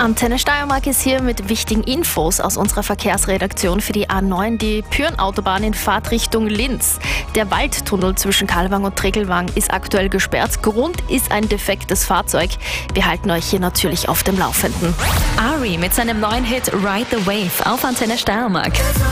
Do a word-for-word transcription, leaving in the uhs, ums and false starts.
Antenne Steiermark ist hier mit wichtigen Infos aus unserer Verkehrsredaktion für die A neun, die Pyhrn-Autobahn in Fahrtrichtung Linz. Der Waldtunnel zwischen Kalwang und Tregelwang ist aktuell gesperrt. Grund ist ein defektes Fahrzeug. Wir halten euch hier natürlich auf dem Laufenden. Ari mit seinem neuen Hit Ride the Wave auf Antenne Steiermark.